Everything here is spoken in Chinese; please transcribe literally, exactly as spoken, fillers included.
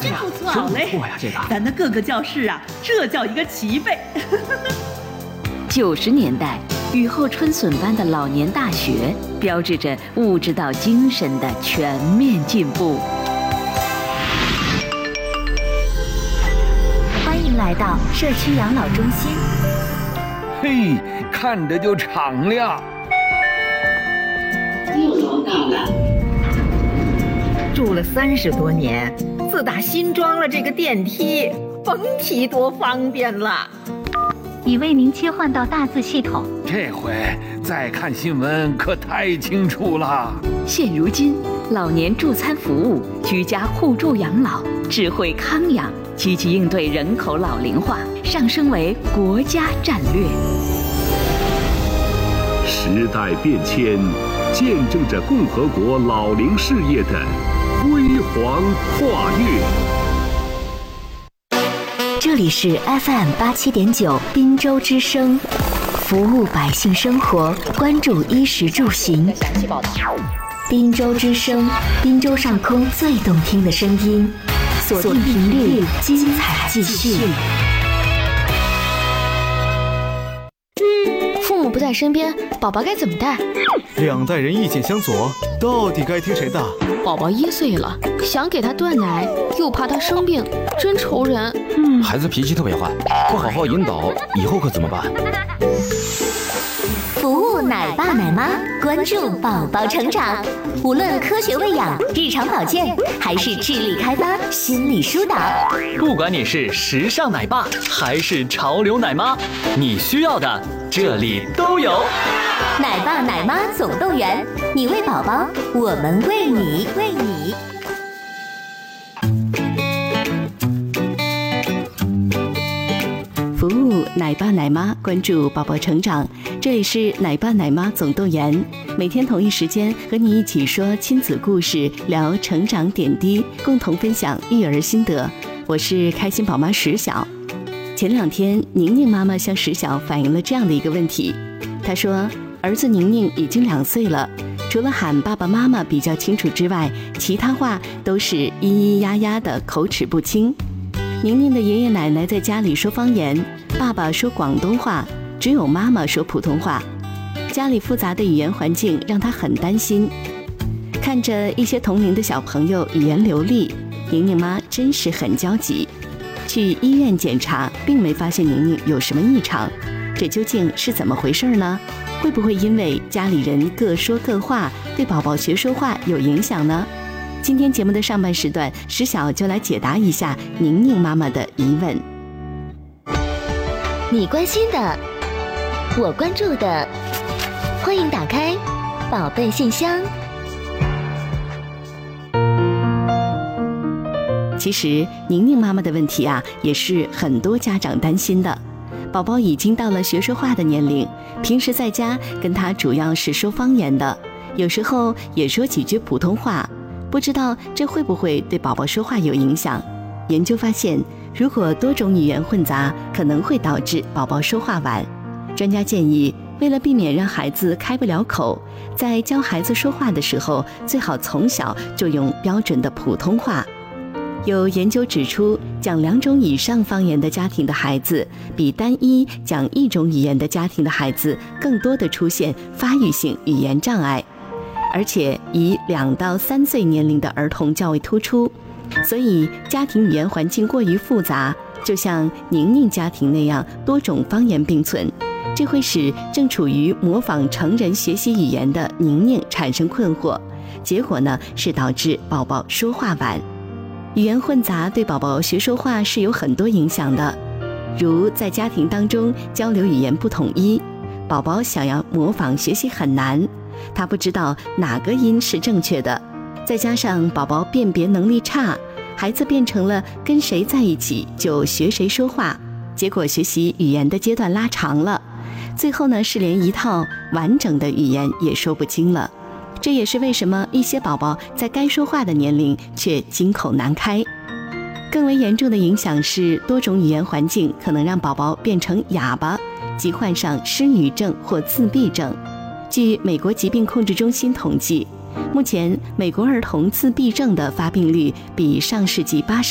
真不错，好嘞， 不错呀，这个咱的各个教室啊，这叫一个齐备。 九十年代，雨后春笋般的老年大学，标志着物质到精神的全面进步。 欢迎来到社区养老中心。 嘿，看着就敞亮。 六楼到了。 住了三十多年，自打新装了这个电梯，甭提多方便了。 已为您切换到大字系统。 这回再看新闻可太清楚了。 现如今，老年助餐服务、居家互助养老、智慧康养，积极应对人口老龄化，上升为国家战略。 时代变迁，见证着共和国老龄事业的辉煌跨越。 这里是 F M 八七点九滨州之声，服务百姓生活，关注衣食住行。滨州之声，滨州上空最动听的声音，锁定频率，精彩继续。 父母不在身边，宝宝该怎么带？ 两代人意见相左，到底该听谁的？ 宝宝一岁了，想给他断奶，又怕他生病，真愁人。 嗯，孩子脾气特别坏，不好好引导，以后可怎么办？ 服务奶爸奶妈，关注宝宝成长。无论科学喂养、日常保健，还是智力开发、心理疏导， 不管你是时尚奶爸还是潮流奶妈，你需要的这里都有。 奶爸奶妈总动员，你为宝宝，我们为你，为你。 服务奶爸奶妈，关注宝宝成长。这里是奶爸奶妈总动员，每天同一时间和你一起说亲子故事，聊成长点滴，共同分享育儿心得。我是开心宝妈石晓。前两天，宁宁妈妈向石晓反映了这样的一个问题，她说儿子宁宁已经两岁了，除了喊爸爸妈妈比较清楚之外，其他话都是咿咿呀呀的，口齿不清。宁宁的爷爷奶奶在家里说方言，爸爸说广东话，只有妈妈说普通话。家里复杂的语言环境让她很担心。看着一些同龄的小朋友语言流利，宁宁妈真是很焦急。去医院检查，并没发现宁宁有什么异常，这究竟是怎么回事呢？会不会因为家里人各说各话，对宝宝学说话有影响呢？今天节目的上半时段，石晓就来解答一下宁宁妈妈的疑问。 你关心的，我关注的，欢迎打开宝贝信箱。 其实宁宁妈妈的问题啊，也是很多家长担心的。宝宝已经到了学说话的年龄，平时在家跟他主要是说方言的，有时候也说几句普通话，不知道这会不会对宝宝说话有影响。研究发现，如果多种语言混杂，可能会导致宝宝说话晚。专家建议，为了避免让孩子开不了口，在教孩子说话的时候，最好从小就用标准的普通话。有研究指出，讲两种以上方言的家庭的孩子，比单一讲一种语言的家庭的孩子更多的出现发育性语言障碍，而且以两到三岁年龄的儿童较为突出。所以家庭语言环境过于复杂，就像宁宁家庭那样多种方言并存，这会使正处于模仿成人学习语言的宁宁产生困惑，结果呢是导致宝宝说话晚。语言混杂对宝宝学说话是有很多影响的，如在家庭当中交流语言不统一，宝宝想要模仿学习很难，他不知道哪个音是正确的，再加上宝宝辨别能力差，孩子变成了跟谁在一起就学谁说话，结果学习语言的阶段拉长了，最后呢是连一套完整的语言也说不清了。这也是为什么一些宝宝在该说话的年龄却金口难开。更为严重的影响是，多种语言环境可能让宝宝变成哑巴，即患上失语症或自闭症。据美国疾病控制中心统计，目前美国儿童自闭症的发病率比上世纪八十